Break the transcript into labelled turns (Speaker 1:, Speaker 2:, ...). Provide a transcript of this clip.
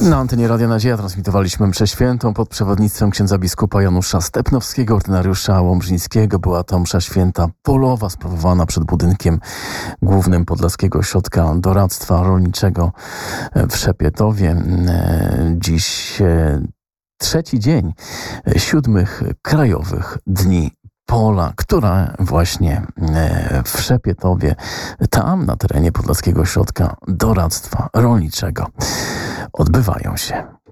Speaker 1: Na antenie Radia Nadzieja transmitowaliśmy mszę świętą pod przewodnictwem księdza biskupa Janusza Stepnowskiego, ordynariusza łomżyńskiego. Była to msza święta polowa sprawowana przed budynkiem głównym Podlaskiego Ośrodka Doradztwa Rolniczego w Szepietowie. Dziś trzeci dzień 7 Krajowych Dni Pola, które właśnie w Szepietowie, tam na terenie Podlaskiego Ośrodka Doradztwa Rolniczego odbywają się.